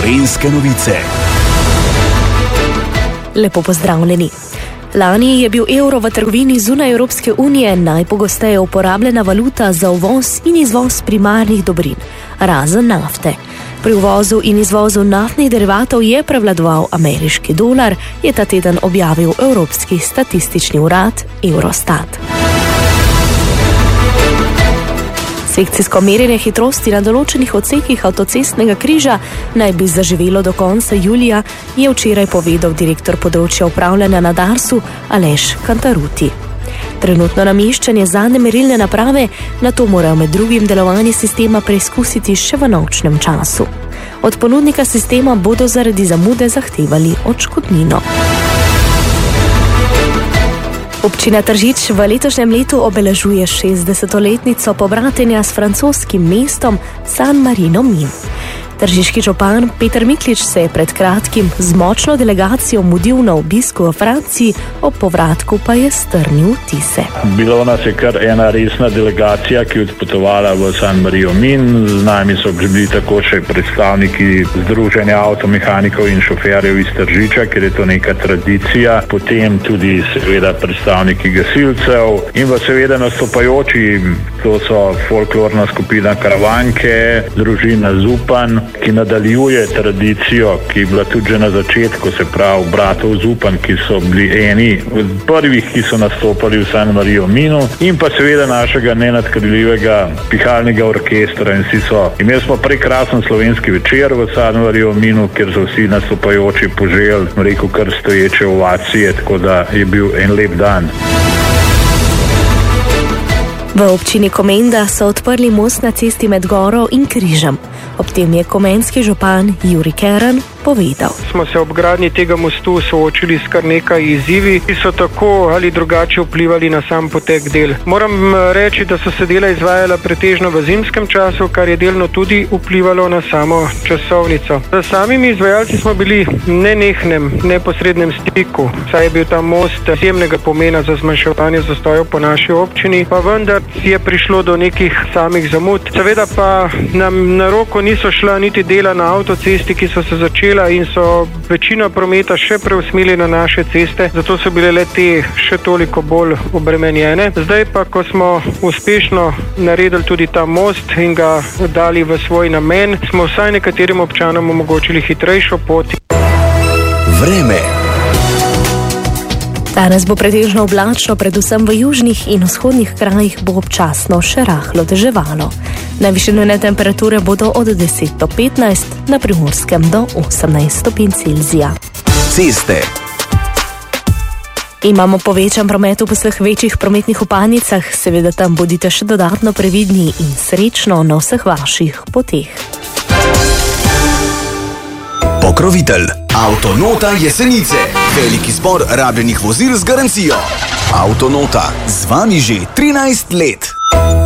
Gorenjske novice. Lepo pozdravljeni. Lani je bil evro v trgovini zunaj Evropske unije najpogosteje uporabljena valuta za uvoz in izvoz primarnih dobrin, razen nafte. Pri uvozu in izvozu naftnih derivatov je prevladoval ameriški dolar, je ta teden objavil Evropski statistični urad Eurostat. Sekcijsko merjenje hitrosti na določenih odsekih avtocestnega križa naj bi zaživelo do konca julija, je včeraj povedal direktor področja upravljanja na Darsu Aleš Kantaruti. Trenutno nameščanje zadnje merilne naprave, nato morajo med drugim delovanje sistema preizkusiti še v nočnem času. Od ponudnika sistema bodo zaradi zamude zahtevali odškodnino. Občina Tržič v letošnjem letu obeležuje 60-letnico pobratenja s francoskim mestom San Marino Min. Tržiški župan Peter Miklič se je pred kratkim z močno delegacijo mudil na obisku v Franciji, ob povratku pa je strnil vtise. Bilo nas je kar ena resna delegacija, ki je odpotovala v San Marino Min. Z nami so bili tako še predstavniki Združenja avtomehanikov in šoferjev iz Tržiča, ker je to neka tradicija. Potem tudi seveda predstavniki gasilcev in pa seveda nastopajoči, to so folklorna skupina Karavanke, družina Zupan, ki nadaljuje tradicijo, ki je bila tudi že na začetku, se pravi bratov Zupan, ki so bili eni od prvih, ki so nastopali v San Marino Minu, in pa seveda našega nenadkriljivega pihalnega orkestra. In imeli smo prekrasen slovenski večer v San Marino Minu, kjer so vsi nastopajoči poželi, rekel, kar stoječe ovacije, tako da je bil en lep dan. V občini Komenda so odprli most na cesti med Goro in Križem. Ob tem je komenski župan Juri Keren povedal. Smo se ob gradnji tega mostu soočili s kar nekaj izzivi, ki so tako ali drugače vplivali na sam potek del. Moram reči, da so se dela izvajala pretežno v zimskem času, kar je delno tudi vplivalo na samo časovnico. Z samimi izvajalci smo bili v nenehnem, neposrednem stiku, saj je bil ta most izjemnega pomena za zmanjševanje zastojev po naši občini, pa vendar je prišlo do nekih samih zamud. Seveda pa nam na roko niso šla niti dela na avtocesti, ki so se začela in so večino prometa še preusmerili na naše ceste, zato so bile le te še toliko bolj obremenjene. Zdaj pa, ko smo uspešno naredili tudi ta most in ga dali v svoj namen, smo vsaj nekaterim občanom omogočili hitrejšo pot. Vreme. Danes bo pretežno oblačno, predvsem v južnih in vzhodnih krajih bo občasno še rahlo deževalo. Najvišje dnevne temperature bodo od 10 do 15, na Primorskem do 18 stopinj Celzija. Ceste. Imamo povečan promet v vseh večjih prometnih vpadnicah, seveda tam bodite še dodatno previdni in srečno na vseh vaših poteh. Pokrovitelj Avtonota Jesenice. Veliki zbor rabljenih vozil z garancijo. Avtonota, z vami že 13 let.